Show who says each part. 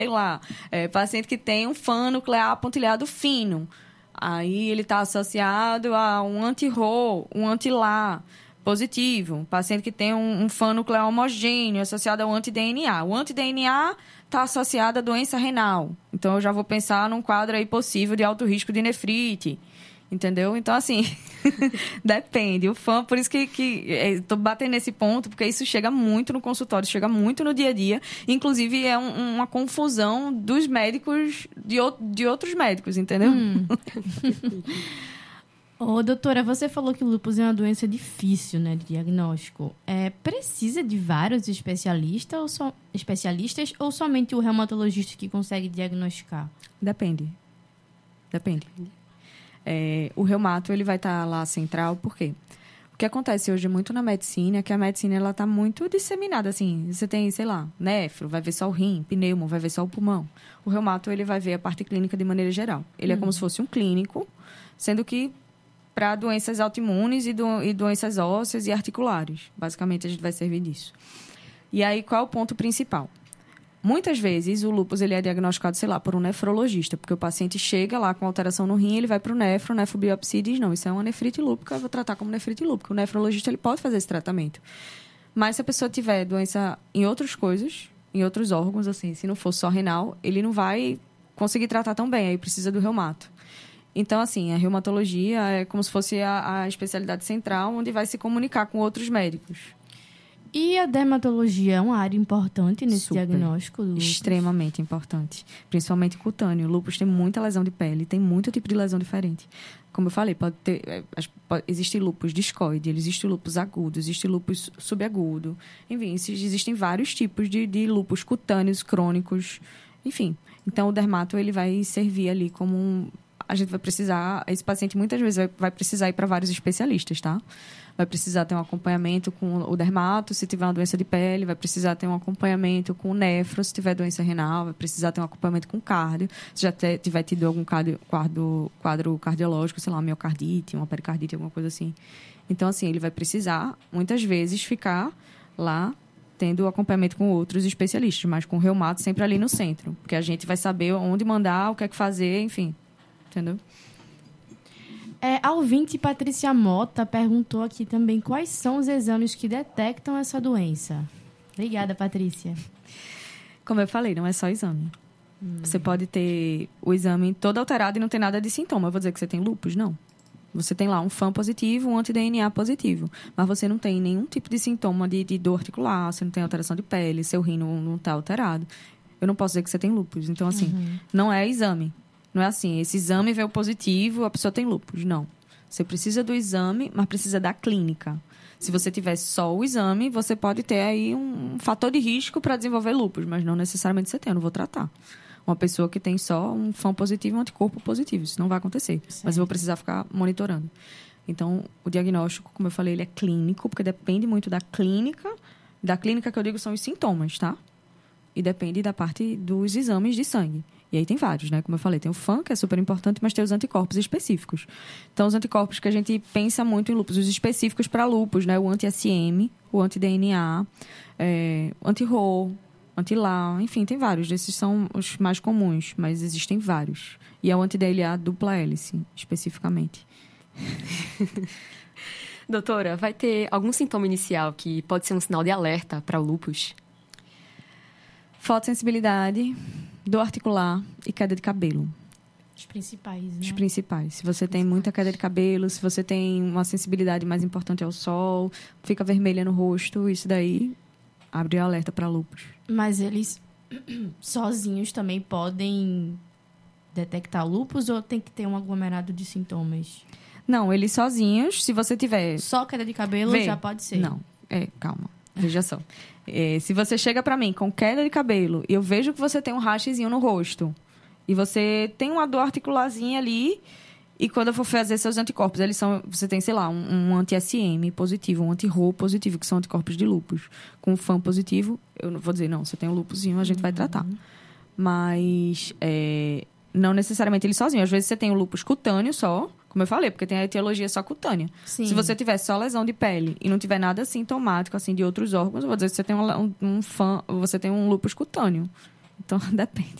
Speaker 1: sei lá, paciente que tem um fã nuclear pontilhado fino. Aí ele está associado a um anti-Rho, um anti-LA positivo. Paciente que tem um fã nuclear homogêneo associado ao anti-DNA. O anti-DNA está associado à doença renal. Então, eu já vou pensar num quadro aí possível de alto risco de nefrite. Entendeu? Então, assim, depende. O fã, por isso que estou batendo nesse ponto, porque isso chega muito no consultório, chega muito no dia a dia. Inclusive, é uma confusão dos médicos, de outros médicos, entendeu?
Speaker 2: Ô, doutora, você falou que o lúpus é uma doença difícil, né, de diagnóstico. Precisa de vários especialistas ou somente o reumatologista que consegue diagnosticar?
Speaker 1: Depende. O reumato, ele vai estar lá central, por quê? O que acontece hoje muito na medicina é que a medicina ela está muito disseminada, assim. Você tem, sei lá, nefro, vai ver só o rim, pneumo, vai ver só o pulmão. O reumato, ele vai ver a parte clínica de maneira geral. Ele é como se fosse um clínico, sendo que para doenças autoimunes e doenças ósseas e articulares. Basicamente, a gente vai servir disso. E aí, qual é o ponto principal? Muitas vezes, o lúpus ele é diagnosticado, sei lá, por um nefrologista, porque o paciente chega lá com alteração no rim, ele vai para o nefrobiopsia e diz, não, isso é uma nefrite lúpica, eu vou tratar como nefrite lúpica. O nefrologista ele pode fazer esse tratamento. Mas se a pessoa tiver doença em outras coisas, em outros órgãos, assim, se não for só renal, ele não vai conseguir tratar tão bem, aí precisa do reumato. Então, assim, a reumatologia é como se fosse a especialidade central, onde vai se comunicar com outros médicos.
Speaker 2: E a dermatologia é uma área importante nesse
Speaker 1: Super,
Speaker 2: diagnóstico do lúpus?
Speaker 1: Extremamente importante. Principalmente cutâneo. O lúpus tem muita lesão de pele, tem muito tipo de lesão diferente. Como eu falei, existe lúpus discoide, existe lúpus agudo, existe lúpus subagudo. Enfim, existem vários tipos de lúpus cutâneos, crônicos, enfim. Então, o dermato ele vai servir ali como a gente vai precisar... Esse paciente, muitas vezes, vai precisar ir para vários especialistas, tá? Vai precisar ter um acompanhamento com o dermato, se tiver uma doença de pele. Vai precisar ter um acompanhamento com o nefro, se tiver doença renal. Vai precisar ter um acompanhamento com cardio. Se já tiver tido algum quadro cardiológico, sei lá, uma miocardite, uma pericardite, alguma coisa assim. Então, assim, ele vai precisar, muitas vezes, ficar lá tendo acompanhamento com outros especialistas, mas com o reumato sempre ali no centro. Porque a gente vai saber onde mandar, o que é que fazer, enfim. Entendeu?
Speaker 2: A ouvinte Patrícia Mota perguntou aqui também quais são os exames que detectam essa doença. Obrigada, Patrícia.
Speaker 1: Como eu falei, não é só exame. Você pode ter o exame todo alterado e não ter nada de sintoma. Eu vou dizer que você tem lúpus? Não. Você tem lá um FAM positivo, um anti-DNA positivo. Mas você não tem nenhum tipo de sintoma de dor articular, você não tem alteração de pele, seu rim não está alterado. Eu não posso dizer que você tem lúpus. Então, assim, não é exame. Não é assim, esse exame veio positivo, a pessoa tem lúpus. Não. Você precisa do exame, mas precisa da clínica. Se você tiver só o exame, você pode ter aí um fator de risco para desenvolver lúpus, mas não necessariamente você tem, eu não vou tratar. Uma pessoa que tem só um FAM positivo e um anticorpo positivo, isso não vai acontecer. Certo. Mas eu vou precisar ficar monitorando. Então, o diagnóstico, como eu falei, ele é clínico, porque depende muito da clínica. Da clínica que eu digo são os sintomas, tá? E depende da parte dos exames de sangue. E aí tem vários, né? Como eu falei, tem o FAM, que é super importante, mas tem os anticorpos específicos. Então, os anticorpos que a gente pensa muito em lúpus, os específicos para lúpus, né? O anti-SM, o anti-DNA, o anti-Rho, anti-LA, enfim, tem vários. Esses são os mais comuns, mas existem vários. E é o anti-DLA dupla hélice, especificamente.
Speaker 3: Doutora, vai ter algum sintoma inicial que pode ser um sinal de alerta para o lúpus?
Speaker 1: Fotossensibilidade, dor articular e queda de cabelo.
Speaker 2: Os principais, né?
Speaker 1: Os principais. Se você tem muita queda de cabelo, se você tem uma sensibilidade mais importante ao sol, fica vermelha no rosto, isso daí abre o alerta para lúpus.
Speaker 2: Mas eles sozinhos também podem detectar lúpus ou tem que ter um aglomerado de sintomas?
Speaker 1: Não, eles sozinhos, se você tiver...
Speaker 2: Só queda de cabelo já pode ser?
Speaker 1: Não, calma. Veja só. Se você chega pra mim com queda de cabelo e eu vejo que você tem um rachezinho no rosto e você tem uma dor articularzinha ali e quando eu for fazer seus anticorpos, você tem, sei lá, um anti-SM positivo, um anti-Rho positivo, que são anticorpos de lúpus. Com FAM positivo, eu não vou dizer, não, você tem um lúpusinho, a gente vai tratar. Mas não necessariamente ele sozinho. Às vezes você tem o lúpus cutâneo só, como eu falei, porque tem a etiologia só cutânea.
Speaker 2: Sim.
Speaker 1: Se você tiver só lesão de pele e não tiver nada sintomático, assim, de outros órgãos, eu vou dizer que você tem você tem um lúpus cutâneo. Então, depende.